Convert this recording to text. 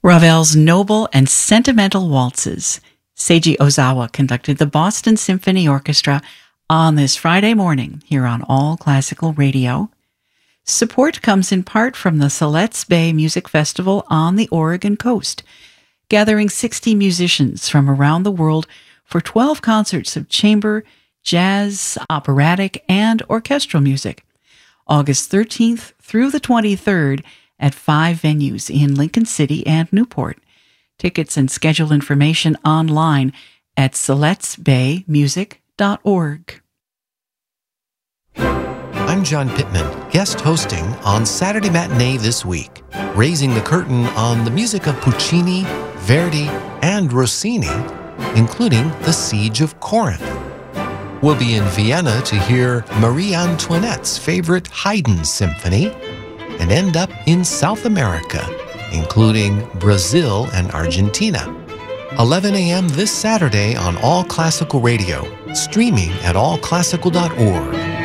Ravel's Noble and Sentimental Waltzes. Seiji Ozawa conducted the Boston Symphony Orchestra on this Friday morning here on All Classical Radio. Support comes in part from the Siletz Bay Music Festival on the Oregon coast, gathering 60 musicians from around the world for 12 concerts of chamber, jazz, operatic, and orchestral music. August 13th through the 23rd at 5 venues in Lincoln City and Newport. Tickets and schedule information online at siletzbaymusic.org. I'm John Pittman, guest hosting on Saturday Matinee this week, raising the curtain on the music of Puccini, Verdi, and Rossini, including The Siege of Corinth. We'll be in Vienna to hear Marie Antoinette's favorite Haydn symphony, and end up in South America, including Brazil and Argentina. 11 a.m. this Saturday on All Classical Radio, streaming at allclassical.org.